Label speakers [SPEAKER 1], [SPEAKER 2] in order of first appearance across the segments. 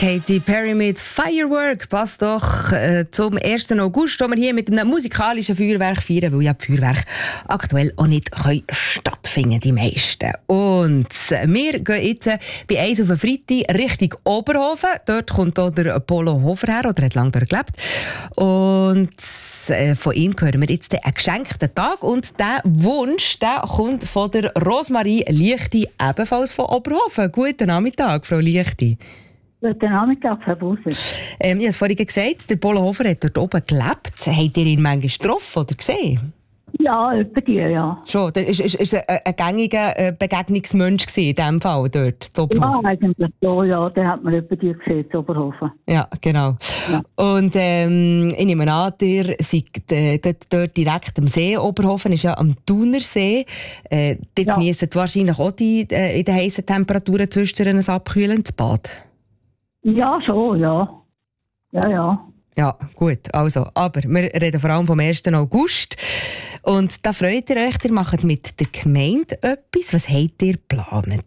[SPEAKER 1] Katy Perry mit Firework passt doch zum 1. August, wo wir hier mit einem musikalischen Feuerwerk feiern, weil ja die Feuerwerke aktuell auch nicht stattfinden, die meisten. Und wir gehen jetzt bei 1 auf den Freitag Richtung Oberhofen. Dort kommt auch der Polo Hofer her, oder hat lange dort gelebt. Und von ihm hören wir jetzt einen geschenkten Tag. Und der Wunsch, der kommt von der Rosmarie Liechti, ebenfalls von Oberhofen. Guten Nachmittag, Frau Liechti.
[SPEAKER 2] Guten Nachmittag, Herr Busser.
[SPEAKER 1] Ich habe es vorhin gesagt, der Polo Hofer hat dort oben gelebt. Habt ihr ihn manchmal getroffen oder gesehen?
[SPEAKER 2] Ja, etwa die, ja.
[SPEAKER 1] Schon, das war ein gängiger Begegnungsmensch in diesem Fall dort, zu Oberhofen?
[SPEAKER 2] Ja, eigentlich so, ja. Den hat man etwa die gesehen, zu Oberhofen.
[SPEAKER 1] Ja, genau. Ja. Und ich nehme an, ihr seid dort direkt am See. Oberhofen ist ja am Thunersee. Ihr genießt wahrscheinlich auch in den heißen Temperaturen zwischendurch ein abkühlendes Bad.
[SPEAKER 2] Ja, schon, ja. Ja.
[SPEAKER 1] Ja, gut. Also, aber wir reden vor allem vom 1. August. Und da freut ihr euch, ihr macht mit der Gemeinde etwas. Was habt ihr geplant?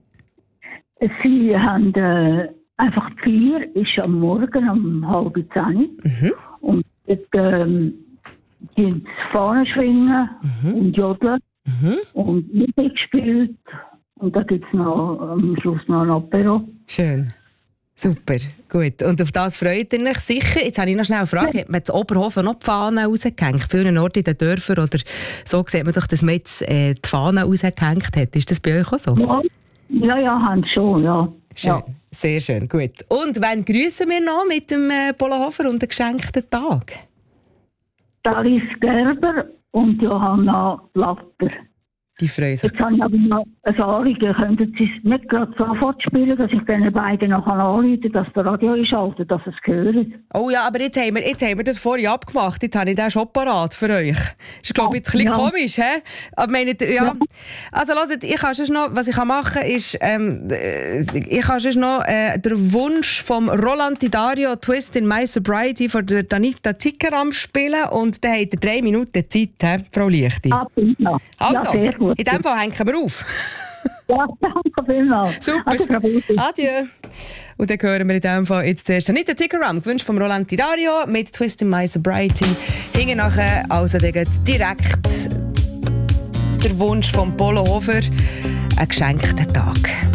[SPEAKER 2] Sie haben einfach die Feier, ist am Morgen um 9:30. Mhm. Und dort die Fahnen schwingen und jodeln und Musik gespielt. Und da gibt es am Schluss noch ein Apero.
[SPEAKER 1] Schön. Super, gut. Und auf das freut ihr euch sicher. Jetzt habe ich noch schnell eine Frage. Hat man in Oberhofen noch die Fahnen rausgehängt? Für einen Ort in den Dörfern oder so sieht man doch, dass man jetzt die Fahnen rausgehängt hat. Ist das bei euch auch so?
[SPEAKER 2] Ja, haben schon, ja.
[SPEAKER 1] Schön, ja. Sehr schön, gut. Und wann grüßen wir noch mit dem Polo Hofer und dem geschenkten Tag?
[SPEAKER 2] Alice Gerber und Johanna Blatter.
[SPEAKER 1] Die freuen sich.
[SPEAKER 2] Jetzt habe ich aber noch ein Anliegen. Könnten Sie es nicht gerade sofort spielen, dass ich den beiden noch anrufen kann, dass der Radio einschaltet, dass sie es hören?
[SPEAKER 1] Oh ja, aber jetzt haben wir das vorhin abgemacht. Jetzt habe ich den schon parat für euch. Ist, glaube ich, jetzt ein bisschen komisch, hä? Aber ja. Also, hört, ich kann noch, was ich machen kann, ist, ich kann noch den Wunsch vom Roland Di Dario «Twist in My Sobriety» von der Danita Zickeram spielen. Und dann habt ihr 3 Minuten Zeit, he, Frau Liechti.
[SPEAKER 2] Ja.
[SPEAKER 1] Also,
[SPEAKER 2] sehr gut.
[SPEAKER 1] In dem Fall hängen wir auf.
[SPEAKER 2] Ja, danke vielmals.
[SPEAKER 1] Super. Adieu. Und dann hören wir in dem Fall jetzt zuerst Danita Zickeram, gewünscht von Roland Di Dario mit «Twist in My Sobriety». Hingen nachher also direkt der Wunsch von Polo Hofer, einen geschenkten Tag.